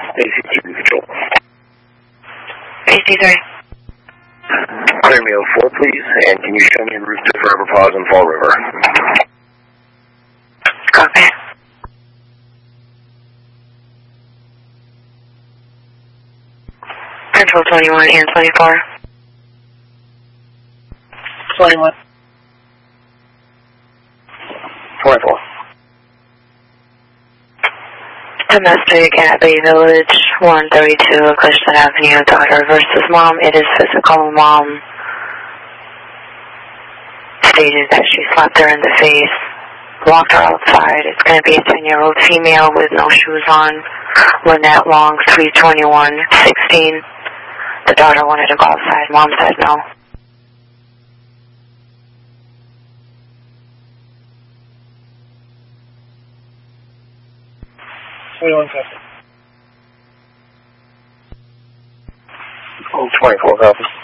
AC3 Control. AC3. Clear me 04, please, and can you show me en route to Forever Paws and Fall River? Copy. Control 21 and 24. 21. 24. Domestic at Bay Village, 132 Clifton Avenue, daughter versus mom. It is physical. Mom stated that she slapped her in the face, walked her outside. It's going to be a 10-year-old female with no shoes on. Lynette Long, 321-16. The daughter wanted to go outside. Mom said no. Oh, 24 copies.